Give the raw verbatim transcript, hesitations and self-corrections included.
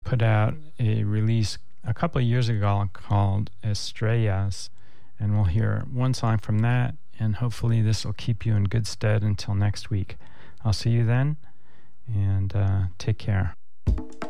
put out a release a couple of years ago called Estrellas, and we'll hear one song from that, and hopefully this will keep you in good stead until next week. I'll see you then, and uh, take care.